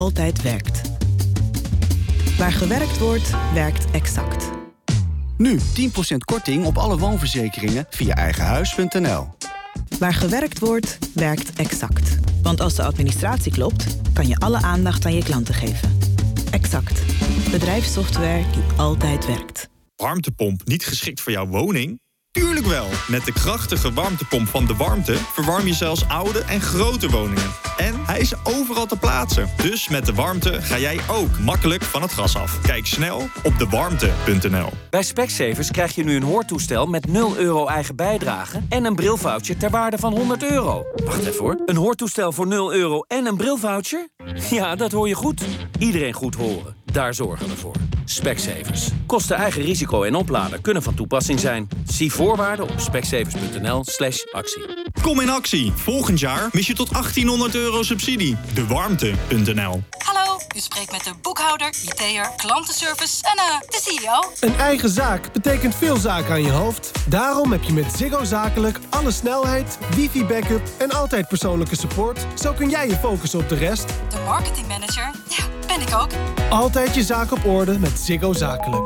altijd werkt. Waar gewerkt wordt, werkt Exact. Nu 10% korting op alle woonverzekeringen via eigenhuis.nl. Waar gewerkt wordt, werkt Exact. Want als de administratie klopt, kan je alle aandacht aan je klanten geven. Exact. Bedrijfssoftware die altijd werkt. Warmtepomp niet geschikt voor jouw woning? Tuurlijk wel! Met de krachtige warmtepomp van De Warmte verwarm je zelfs oude en grote woningen. En hij is overal te plaatsen. Dus met De Warmte ga jij ook makkelijk van het gas af. Kijk snel op dewarmte.nl. Bij Specsavers krijg je nu een hoortoestel met €0 eigen bijdrage en een brilvoucher ter waarde van €100. Wacht even hoor. Een hoortoestel voor €0 en een brilvoucher? Ja, dat hoor je goed. Iedereen goed horen. Daar zorgen we voor. Specsavers. Kosten eigen risico en opladen kunnen van toepassing zijn. Zie voorwaarden op specsavers.nl/actie. Kom in actie. Volgend jaar mis je tot €1800 subsidie. Dewarmte.nl. Hallo, u spreekt met de boekhouder, IT'er, klantenservice en de CEO. Een eigen zaak betekent veel zaken aan je hoofd. Daarom heb je met Ziggo Zakelijk alle snelheid, wifi-backup en altijd persoonlijke support. Zo kun jij je focussen op de rest. De marketingmanager, ja, ben ik ook. Altijd je zaak op orde met Ziggo Zakelijk.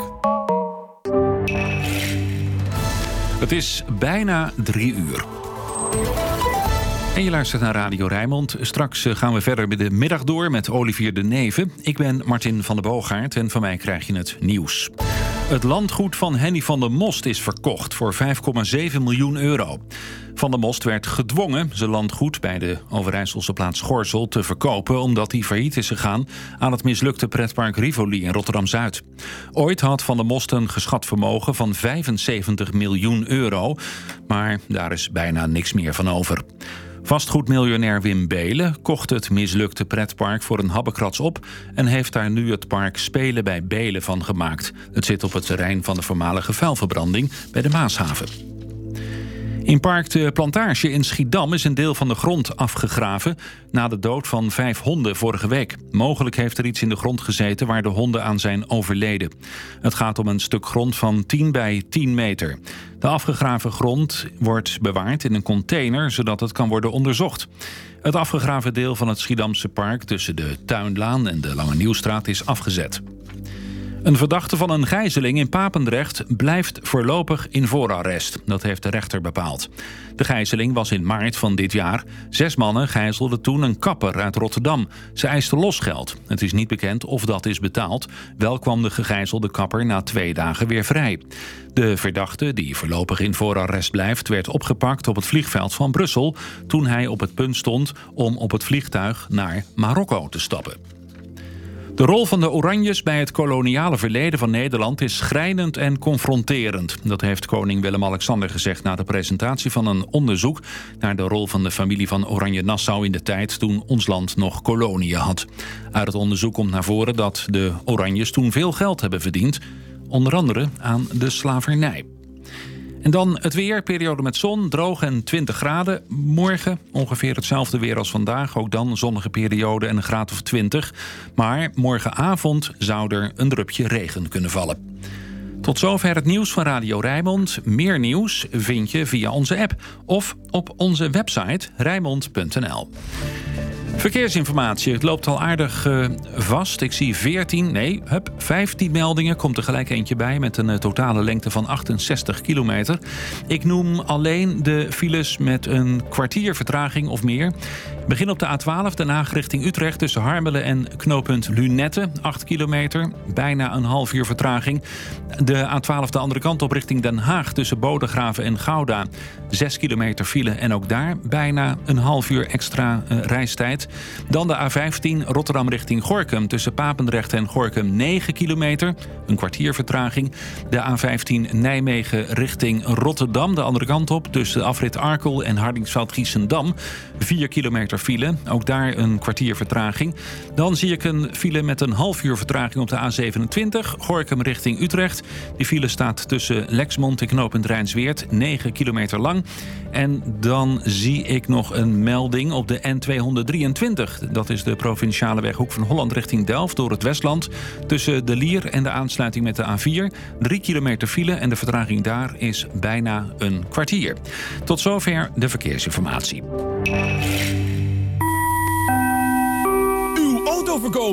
Het is bijna 3:00. En je luistert naar Radio Rijnmond. Straks gaan we verder met de middag door met Olivier de Neve. Ik ben Martin van der Boogaard en van mij krijg je het nieuws. Het landgoed van Henny van der Most is verkocht voor €5,7 miljoen. Van der Most werd gedwongen zijn landgoed bij de Overijsselse plaats Gorsel te verkopen, omdat hij failliet is gegaan aan het mislukte pretpark Rivoli in Rotterdam-Zuid. Ooit had Van der Most een geschat vermogen van €75 miljoen, maar daar is bijna niks meer van over. Vastgoedmiljonair Wim Beelen kocht het mislukte pretpark voor een habbekrats op en heeft daar nu het park Spelen bij Beelen van gemaakt. Het zit op het terrein van de voormalige vuilverbranding bij de Maashaven. In Park de Plantage in Schiedam is een deel van de grond afgegraven na de dood van 5 honden vorige week. Mogelijk heeft er iets in de grond gezeten waar de honden aan zijn overleden. Het gaat om een stuk grond van 10 bij 10 meter. De afgegraven grond wordt bewaard in een container, zodat het kan worden onderzocht. Het afgegraven deel van het Schiedamse park tussen de Tuinlaan en de Lange Nieuwstraat is afgezet. Een verdachte van een gijzeling in Papendrecht blijft voorlopig in voorarrest. Dat heeft de rechter bepaald. De gijzeling was in maart van dit jaar. 6 mannen gijzelden toen een kapper uit Rotterdam. Ze eisten losgeld. Het is niet bekend of dat is betaald. Wel kwam de gegijzelde kapper na 2 dagen weer vrij. De verdachte, die voorlopig in voorarrest blijft, werd opgepakt op het vliegveld van Brussel toen hij op het punt stond om op het vliegtuig naar Marokko te stappen. De rol van de Oranjes bij het koloniale verleden van Nederland is schrijnend en confronterend. Dat heeft koning Willem-Alexander gezegd na de presentatie van een onderzoek naar de rol van de familie van Oranje-Nassau in de tijd toen ons land nog koloniën had. Uit het onderzoek komt naar voren dat de Oranjes toen veel geld hebben verdiend, onder andere aan de slavernij. En dan het weer, periode met zon, droog en 20 graden. Morgen ongeveer hetzelfde weer als vandaag. Ook dan zonnige periode en een graad of 20. Maar morgenavond zou er een drupje regen kunnen vallen. Tot zover het nieuws van Radio Rijnmond. Meer nieuws vind je via onze app of op onze website rijnmond.nl. Verkeersinformatie. Het loopt al aardig vast. Ik zie 15 meldingen. Komt er gelijk eentje bij met een totale lengte van 68 kilometer. Ik noem alleen de files met een kwartier vertraging of meer. Begin op de A12, Den Haag richting Utrecht tussen Harmelen en knooppunt Lunette. 8 kilometer, bijna een half uur vertraging. De A12 de andere kant op richting Den Haag tussen Bodegraven en Gouda. 6 kilometer file en ook daar bijna een half uur extra reistijd. Dan de A15 Rotterdam richting Gorinchem tussen Papendrecht en Gorinchem 9 kilometer. Een kwartier vertraging. De A15 Nijmegen richting Rotterdam de andere kant op tussen de afrit Arkel en Hardingsveld-Giessendam. 4 kilometer file, ook daar een kwartier vertraging. Dan zie ik een file met een half uur vertraging op de A27, Gorinchem richting Utrecht. Die file staat tussen Lexmond en knooppunt Rijnsweert, 9 kilometer lang. En dan zie ik nog een melding op de N223. Dat is de provinciale weg Hoek van Holland richting Delft door het Westland. Tussen de Lier en de aansluiting met de A4. 3 kilometer file en de vertraging daar is bijna een kwartier. Tot zover de verkeersinformatie. Uw autoverkoop